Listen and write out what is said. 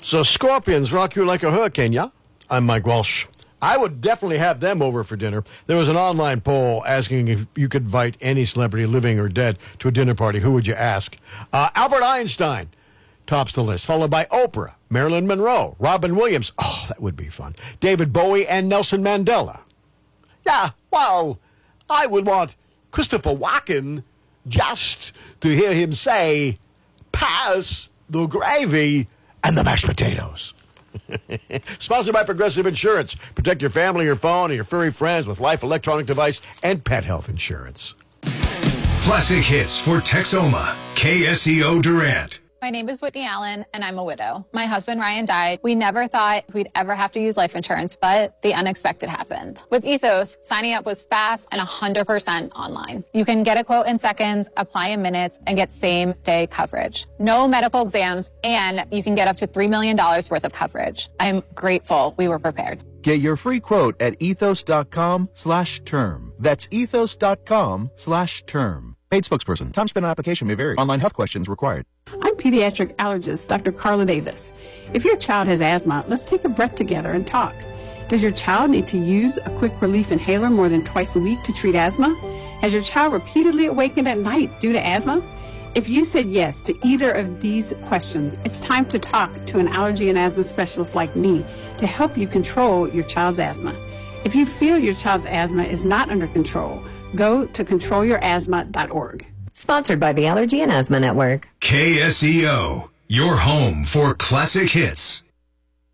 So Scorpions rock you like a hurricane, yeah? I'm Mike Walsh. I would definitely have them over for dinner. There was an online poll asking if you could invite any celebrity, living or dead, to a dinner party. Who would you ask? Albert Einstein tops the list, followed by Oprah, Marilyn Monroe, Robin Williams. Oh, that would be fun. David Bowie and Nelson Mandela. Yeah, well, I would want Christopher Walken just to hear him say, pass the gravy and the mashed potatoes. Sponsored by Progressive Insurance. Protect your family, your phone, and your furry friends with life, electronic device, and pet health insurance. Classic hits for Texoma. KSEO Durant. My name is Whitney Allen, and I'm a widow. My husband, Ryan, died. We never thought we'd ever have to use life insurance, but the unexpected happened. With Ethos, signing up was fast and 100% online. You can get a quote in seconds, apply in minutes, and get same-day coverage. No medical exams, and you can get up to $3 million worth of coverage. I'm grateful we were prepared. Get your free quote at ethos.com/term. That's ethos.com/term. Paid spokesperson. Time spent on application may vary. Online health questions required. I'm pediatric allergist Dr. Carla Davis. If your child has asthma, let's take a breath together and talk. Does your child need to use a quick relief inhaler more than twice a week to treat asthma? Has your child repeatedly awakened at night due to asthma? If you said yes to either of these questions, it's time to talk to an allergy and asthma specialist like me to help you control your child's asthma. If you feel your child's asthma is not under control, go to controlyourasthma.org. Sponsored by the Allergy and Asthma Network. KSEO, your home for classic hits.